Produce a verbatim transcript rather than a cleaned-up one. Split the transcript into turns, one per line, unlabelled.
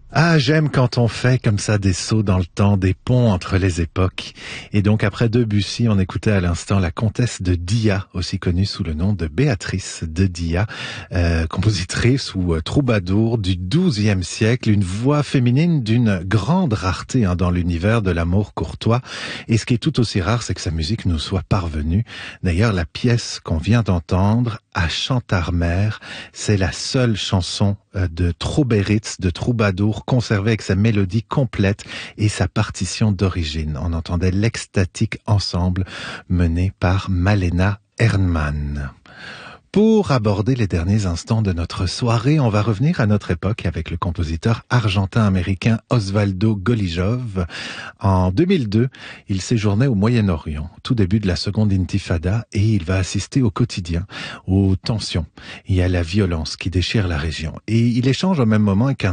Ah, j'aime quand on fait comme ça des sauts dans le temps, des ponts entre les époques. Et donc après Debussy, on écoutait à l'instant la comtesse de Dia, aussi connue sous le nom de Béatrice de Dia, euh, compositrice ou euh, troubadour du douzième siècle, une voix féminine d'une grande rareté hein, dans l'univers de l'amour courtois. Et ce qui est tout aussi rare, c'est que sa musique nous soit parvenue. D'ailleurs, la pièce qu'on vient d'entendre, à Chantarmère, c'est la seule chanson de Trauberitz, de troubadour, conservée avec sa mélodie complète et sa partition d'origine. On entendait l'extatique ensemble mené par Malena Ernman. Pour aborder les derniers instants de notre soirée, on va revenir à notre époque avec le compositeur argentin-américain Osvaldo Golijov. En deux mille deux, il séjournait au Moyen-Orient, tout début de la seconde intifada, et il va assister au quotidien, aux tensions et à la violence qui déchirent la région. Et il échange au même moment avec un